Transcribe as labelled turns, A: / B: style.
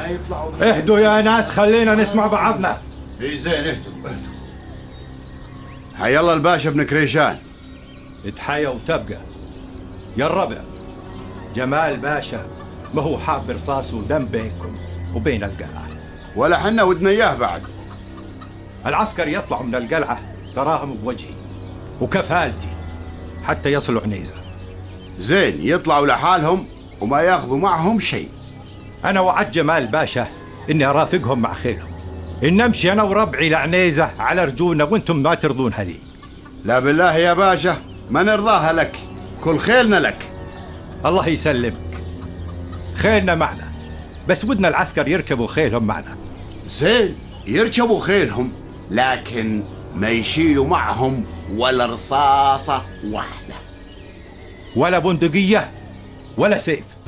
A: حيطلعوا
B: اهدوا يا ناس، خلينا نسمع بعضنا.
A: اي زين، اهدوا.
C: حي الله الباشا ابن كريشان.
B: اتحيا وتبقى. يا الربع، جمال باشا ما هو حاب رصاص ودم بينكم وبين القلعة،
C: ولا حنا ودنا اياه بعد.
B: العسكر يطلعوا من القلعة تراهم بوجهي وكفالتي حتى يصلوا عنيزة.
C: زين، يطلعوا لحالهم وما ياخذوا معهم شيء.
B: أنا وعد جمال باشا إني أرافقهم مع خيلهم، إن نمشي أنا وربعي لعنيزة على رجولنا وأنتم ما ترضونها لي.
C: لا بالله يا باشا، ما نرضاها لك، كل خيلنا لك.
B: الله يسلمك، خيلنا معنا، بس ودنا العسكر يركبوا خيلهم معنا.
C: زين، يركبوا خيلهم، لكن ما يشيلوا معهم ولا رصاصة واحدة،
B: ولا بندقية ولا سيف.